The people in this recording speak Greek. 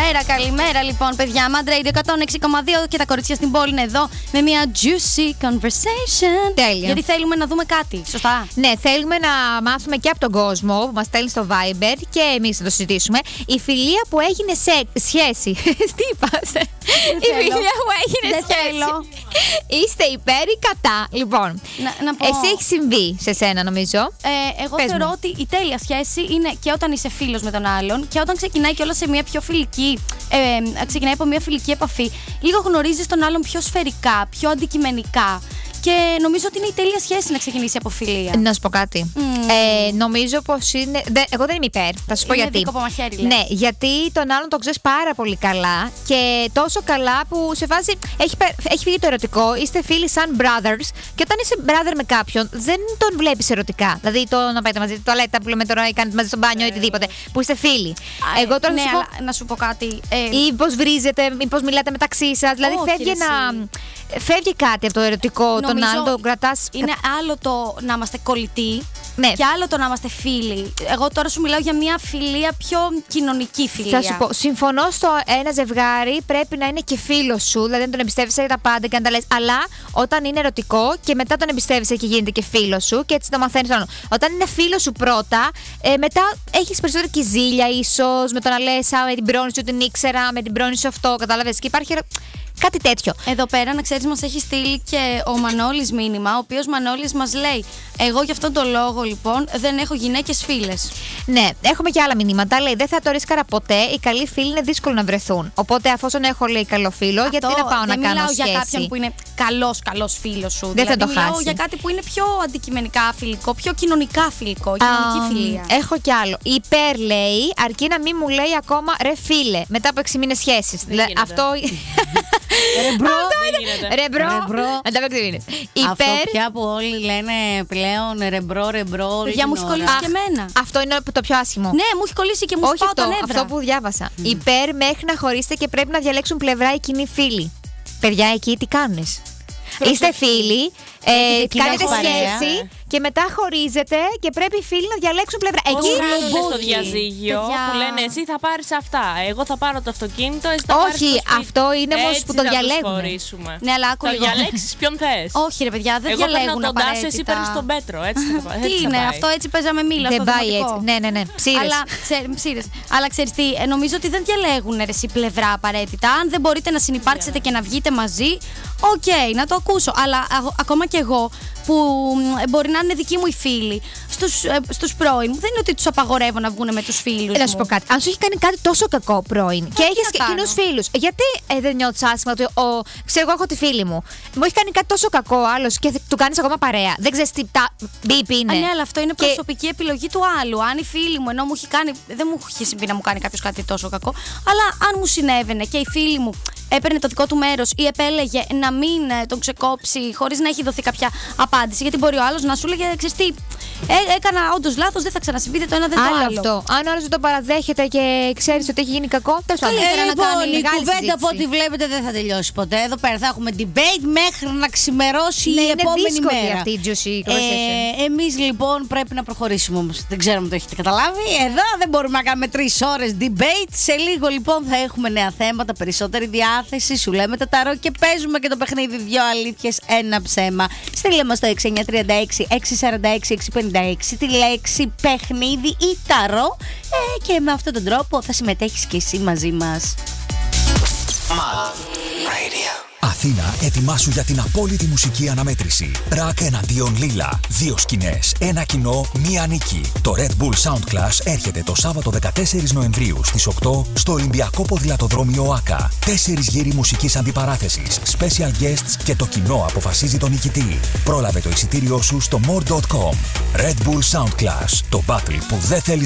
Καλημέρα λοιπόν, παιδιά. Mad Radio 106,2 και τα κορίτσια στην πόλη είναι εδώ με μια juicy conversation. Τέλεια. Γιατί θέλουμε να δούμε κάτι, σωστά. Ναι, θέλουμε να μάθουμε και από τον κόσμο που μας στέλνει στο Viber και εμείς θα το συζητήσουμε. Η φιλία που έγινε σχέση. Τι είπατε? Η φιλία που έγινε σχέση. Είστε υπέρ ή κατά? Λοιπόν, εσύ έχει συμβεί σε σένα, νομίζω. Εγώ θεωρώ ότι η τέλεια σχέση είναι και όταν είσαι φίλος με τον άλλον και όταν ξεκινάει κιόλας σε μια πιο φιλική. Ξεκινάει από μια φιλική επαφή. Λίγο γνωρίζεις τον άλλον πιο σφαιρικά, πιο αντικειμενικά. Και νομίζω ότι είναι η τέλεια σχέση να ξεκινήσει από φιλία. Να σου πω κάτι. Νομίζω πως είναι. Εγώ δεν είμαι υπέρ. Θα σου πω γιατί. Δίκοπο μαχαίρι, λέει. Ναι, γιατί τον άλλον τον ξέρεις πάρα πολύ καλά και τόσο καλά που σε φάση έχει φύγει το ερωτικό. Είστε φίλοι σαν brothers και όταν είσαι brother με κάποιον δεν τον βλέπεις ερωτικά. Δηλαδή το να πάτε μαζί στη τουαλέτα που λέμε τώρα ή κάνετε μαζί στο μπάνιο ή οτιδήποτε. Που είστε φίλοι. Εγώ τώρα αλλά να σου πω κάτι. Ή πως βρίζετε, ή πως μιλάτε μεταξύ σας. Δηλαδή φεύγει κάτι από το ερωτικό. Τον άλλο τον κρατάς. Είναι άλλο το να είμαστε κολλητοί. Ναι. Και άλλο το να είμαστε φίλοι. Εγώ τώρα σου μιλάω για μια φιλία πιο κοινωνική φιλία. Θα σου πω, συμφωνώ στο ένα ζευγάρι πρέπει να είναι και φίλο σου, δηλαδή να τον εμπιστεύεσαι για τα πάντα και να τα λες. Αλλά όταν είναι ερωτικό και μετά τον εμπιστεύεσαι και γίνεται και φίλο σου και έτσι το μαθαίνεις τον. Όταν είναι φίλο σου πρώτα, μετά έχεις περισσότερη κυζίλια ίσως με το να λες με την πρώην σου την ήξερα, με την πρώην σου αυτό, κατάλαβες. Και υπάρχει κάτι τέτοιο. Εδώ πέρα, να ξέρεις, μας έχει στείλει και ο Μανώλης μήνυμα, ο οποίος Μανώλης μας λέει: εγώ γι' αυτόν τον λόγο λοιπόν δεν έχω γυναίκες φίλες. Ναι, έχουμε και άλλα μηνύματα. Λέει: δεν θα το ρίσκαρα ποτέ. Οι καλοί φίλοι είναι δύσκολο να βρεθούν. Οπότε, αφόσον έχω λέει καλό φίλο, αυτό, γιατί να πάω να κάνω σχέση. Δεν μιλάω για κάποιον που είναι καλός φίλος σου. Δεν θα το χάσει. Μιλάω για κάτι που είναι πιο αντικειμενικά φιλικό, πιο κοινωνικά φιλικό. Κοινωνική φιλία. Έχω κι άλλο. Υπέρ λέει, αρκεί να μην μου λέει ακόμα ρε φίλε μετά από 6 μήνες σχέσης. Αυτό. Ρεμπρό. Μετά από 6 μήνες. Αυτό πια που όλοι λένε πλέον ρεμπρό. Για μου έχει κολλήσει και εμένα. Αυτό είναι το πιο άσχημο. Ναι, μου έχει κολλήσει και μου σπάω τα νεύρα. Αυτό που διάβασα. Υπέρ μέχρι να χωρίσετε και πρέπει να διαλέξουν πλευρά οι κοινοί φίλοι. Παιδιά, εκεί τι κάνεις? Είστε φίλοι, κάνετε σχέση και μετά χωρίζετε και πρέπει οι φίλοι να διαλέξουν πλευρά. Εκεί είναι στο διαζύγιο που λένε εσύ θα πάρεις αυτά, εγώ θα πάρω το αυτοκίνητο, εσύ θα πάρεις το σπίτι. Αυτό είναι όμως που το διαλέγουν. Ναι, αλλά θα διαλέξεις ποιον θες. Όχι ρε παιδιά, δεν διαλέγουν απαραίτητα. Εγώ παίρνω τον Τάσο, εσύ παίρνεις τον Πέτρο. Τι είναι αυτό, έτσι παίζαμε μήλα στο δημοτικό. Ναι, ψήρες. Αλλά ξέρεις τι, νομίζω ότι δεν διαλέγουν εσύ πλευρά απαραίτητα. Αν δεν μπορείτε να συνυπάρξετε και να βγείτε μαζί, οκ, να το ακούσω. Αλλά ακόμα κι εγώ που μπορεί να είναι δικοί μου οι φίλοι στους πρώην μου, δεν είναι ότι τους απαγορεύω να βγουν με τους φίλους μου. Να σου πω κάτι. Αν σου έχει κάνει κάτι τόσο κακό πρώην και έχεις κοινούς φίλους, γιατί δεν νιώθεις άσχημα ότι ξέρω, εγώ έχω τη φίλη μου. Μου έχει κάνει κάτι τόσο κακό άλλος και του κάνεις ακόμα παρέα. Δεν ξέρεις τι μπιπ είναι. Ναι, αλλά αυτό είναι προσωπική επιλογή του άλλου. Αν η φίλη μου, ενώ μου έχει κάνει. Δεν μου έχει συμβεί να μου κάνει κάποιος κάτι τόσο κακό, αλλά αν μου συνέβαινε και η φίλη μου έπαιρνε το δικό του μέρος ή επέλεγε να μην τον ξεκόψει χωρίς να έχει δοθεί κάποια απάντηση. Γιατί μπορεί ο άλλος να σου λέγε, ξέρεις τι, έκανα όντως λάθος, δεν θα ξανασυμβεί το ένα δεν το άλλο. Αυτό. Αν ο άλλος δεν το παραδέχεται και ξέρεις ότι έχει γίνει κακό, τέλος πάντων. Λοιπόν, η κουβέντα από ό,τι βλέπετε δεν θα τελειώσει ποτέ. Εδώ πέρα θα έχουμε debate μέχρι να ξημερώσει η επόμενη μέρα. Αυτή η juicy conversation. Εμείς λοιπόν πρέπει να προχωρήσουμε όμως. Δεν ξέρω αν το έχετε καταλάβει. Εδώ δεν μπορούμε να κάνουμε 3 ώρες debate. Σε λίγο λοιπόν θα έχουμε νέα θέματα, περισσότερη διάθεση. Σου λέμε τα ταρό και παίζουμε και το παιχνίδι 2 αλήθειες, 1 ψέμα. Στείλε μας το 6936 646 656 τη λέξη παιχνίδι ή ταρό και με αυτόν τον τρόπο θα συμμετέχεις και εσύ μαζί μας. Αθήνα, ετοιμάσου για την απόλυτη μουσική αναμέτρηση. Ρακ εναντίον Λίλα. 2 σκηνές, 1 κοινό, 1 νίκη. Το Red Bull Sound Clash έρχεται το Σάββατο 14 Νοεμβρίου στις 8 στο Ολυμπιακό Ποδηλατοδρόμιο ΟΑΚΑ. 4 γύροι μουσικής αντιπαράθεσης, special guests και το κοινό αποφασίζει τον νικητή. Πρόλαβε το εισιτήριό σου στο more.com. Red Bull Sound Clash, το battle που δεν θέλεις